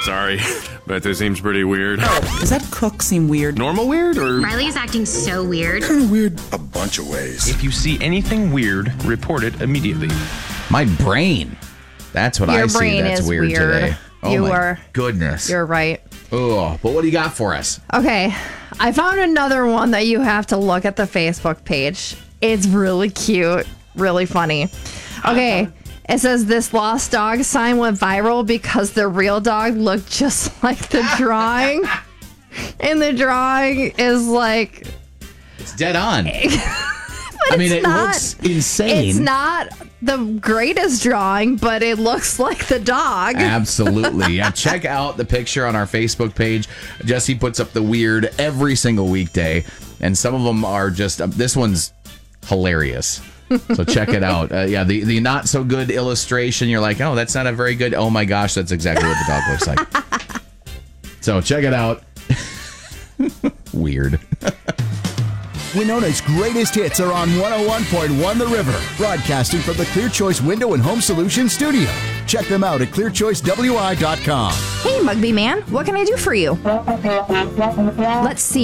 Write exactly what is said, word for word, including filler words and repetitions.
Sorry, but this seems pretty weird. Does that cook seem weird? Normal weird or? Riley is acting so weird. Kind of weird a bunch of ways. If you see anything weird, report it immediately. My brain. That's what Your I see brain that's is weird, weird. today. Oh You my are- goodness. You're right. Oh, but what do you got for us? Okay, I found another one that you have to look at the Facebook page. It's really cute, really funny. Okay, it says this lost dog sign went viral because the real dog looked just like the drawing. And the drawing is like... It's dead on. But I mean, it's it not, looks insane. It's not the greatest drawing, but it looks like the dog. Absolutely. Yeah, check out the picture on our Facebook page. Jesse puts up the weird every single weekday, and some of them are just, uh, this one's hilarious. So check it out. Uh, yeah, the, the not so good illustration, you're like, oh, that's not a very good, oh my gosh, that's exactly what the dog looks like. So check it out. Weird. Winona's greatest hits are on one oh one point one The River, broadcasting from the Clear Choice Window and Home Solutions studio. Check them out at clear choice w i dot com. Hey, Mugby Man, what can I do for you? Let's see.